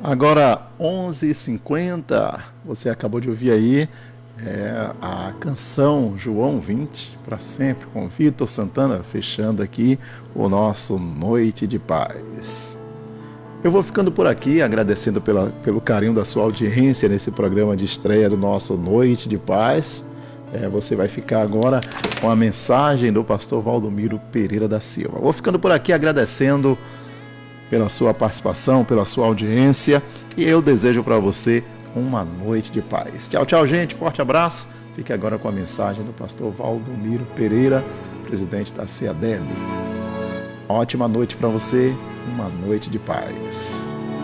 Agora, 11h50, você acabou de ouvir aí a canção João 20, para sempre, com Vitor Santana, fechando aqui o nosso Noite de Paz. Eu vou ficando por aqui, agradecendo pelo carinho da sua audiência nesse programa de estreia do nosso Noite de Paz. Você vai ficar agora com a mensagem do pastor Valdomiro Pereira da Silva. Vou ficando por aqui agradecendo pela sua participação, pela sua audiência, e eu desejo para você uma noite de paz. Tchau, tchau, gente. Forte abraço. Fique agora com a mensagem do pastor Valdomiro Pereira, presidente da CEADEB. Ótima noite para você, uma noite de paz.